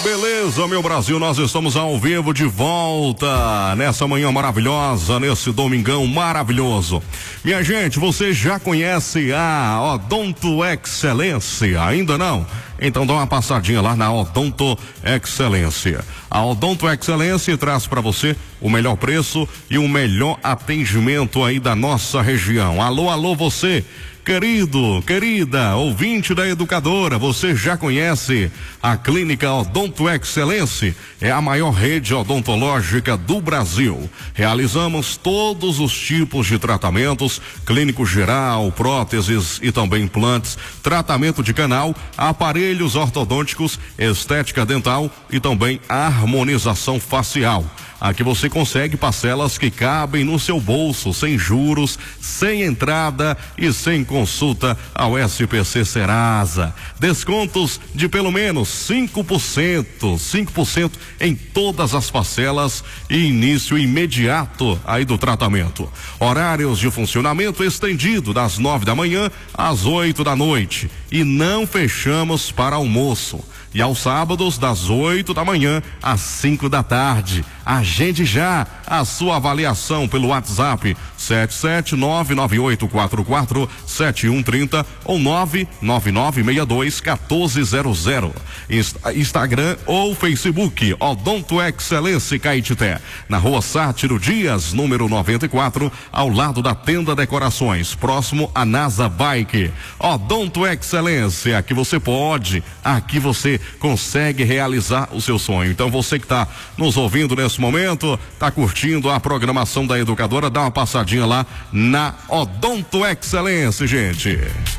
Beleza, meu Brasil, nós estamos ao vivo de volta nessa manhã maravilhosa, nesse domingão maravilhoso. Minha gente, você já conhece a Odonto Excelência? Ainda não? Então dá uma passadinha lá na Odonto Excelência. A Odonto Excelência traz para você o melhor preço e o melhor atendimento aí da nossa região. Alô, alô, você, querido, querida, ouvinte da Educadora, você já conhece a Clínica Odonto Excelência? É a maior rede odontológica do Brasil. Realizamos todos os tipos de tratamentos, clínico geral, próteses e também implantes, tratamento de canal, aparelhos ortodônticos, estética dental e também harmonização facial. Aqui você consegue parcelas que cabem no seu bolso, sem juros, sem entrada e sem consulta ao SPC Serasa. Descontos de pelo menos 5% em todas as parcelas e início imediato aí do tratamento. Horários de funcionamento estendido das 9 da manhã às 8 da noite e não fechamos para almoço. E aos sábados das 8 da manhã às 5 da tarde. Agende já a sua avaliação pelo WhatsApp 77998447130 ou 999621400. Instagram ou Facebook Odonto Excelência Caetité, na Rua Sátiro Dias, número 94, ao lado da Tenda Decorações, próximo a NASA Bike. Odonto Excelência, aqui você pode, aqui você consegue realizar o seu sonho. Então você que está nos ouvindo nesse momento, está curtindo a programação da Educadora, dá uma passadinha lá na Odonto Excelência, gente.